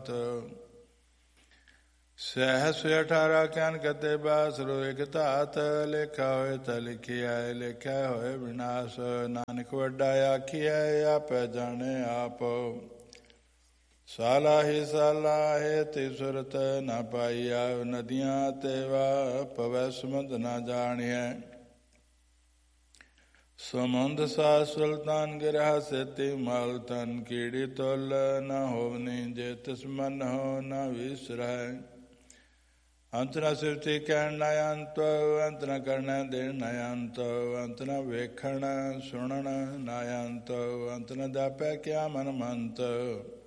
ਮਤ। ਸਹਿਸ 18 ਕਹਿਨ ਕਤੇ ਬਾਸਰੋ ਇਕ ਧਾਤ। ਲੇਖਾ ਹੋਏ ਤਾਂ ਲਿਖਿਆ, ਲੇਖਿਆ ਹੋਏ ਵਿਨਾਸ਼। ਨਾਨਕ ਵੱਡਾ ਆਖੀਐ, ਆਪੇ ਜਾਣੇ ਆਪ। ਸਾਲਾ ਹੀ ਸਾਲਾ ਹੈ ਤੇ ਸੁਰਤ ਨਾ ਪਾਈਆ। ਨਦੀਆਂ ਤੇਵਾ ਪਵੈ ਸਮੁੰਦ ਨਾ ਜਾਣੀਐ। ਸਮੁੰਦ ਸਾ ਸੁਲਤਾਨ ਗਿਰਹ ਸੇਤੀ ਮਲ। ਤਨ ਕੀੜੀ ਤੁਲ ਨਾ ਹੋਵਨੀ, ਜੇ ਤਿਸ ਮਨ ਹੋ ਨਾ ਵਿਸਰੈ। ਅੰਤ ਨਾ ਸਿਵਤੀ ਕਹਿਣ ਨਾ ਅੰਤ, ਅੰਤ ਨਾ ਕਰਨਾ ਦੇਣ ਨਾ ਅੰਤ। ਅੰਤ ਨਾ ਵੇਖਣ ਸੁਣਨ ਨਾ ਅੰਤ, ਅੰਤ ਨਾ ਜਾਪੈ ਕਿਆ ਮਨ ਮੰਤ।